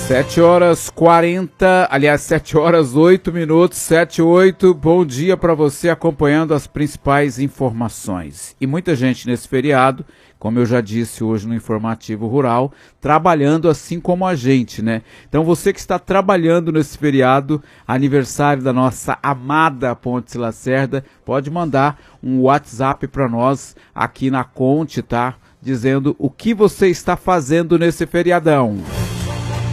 7 horas 8 minutos, 7 e 8. Bom dia para você acompanhando as principais informações. E muita gente nesse feriado, como eu já disse hoje no Informativo Rural, trabalhando assim como a gente, né? Então você que está trabalhando nesse feriado, aniversário da nossa amada Pontes Lacerda, pode mandar um WhatsApp para nós aqui na Conte, tá? Dizendo o que você está fazendo nesse feriadão.